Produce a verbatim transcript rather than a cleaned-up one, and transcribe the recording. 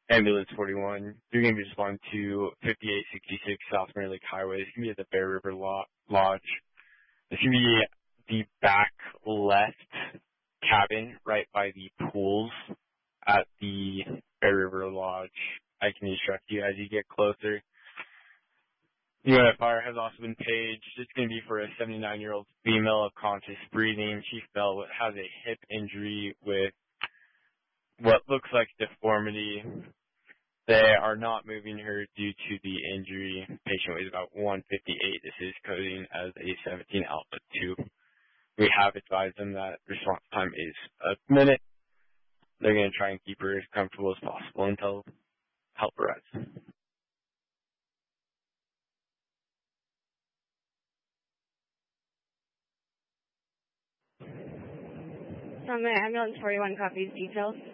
Ambulance forty-one, you're going to be responding to fifty-eight sixty-six South Mirror Lake Highway. It's going to be at the Bear River Lodge. It's going to be the back left cabin right by the pools at the Bear River Lodge. I can instruct you as you get closer. The unit fire has also been paged. It's going to be for a seventy-nine-year-old female of conscious breathing. She fell, has a hip injury with what looks like deformity. They are not moving her due to the injury. Patient weighs about one fifty-eight. This is coding as a seventeen alpha two. We have advised them that response time is a minute. They're going to try and keep her as comfortable as possible until help arrives. From the ambulance forty-one copies details.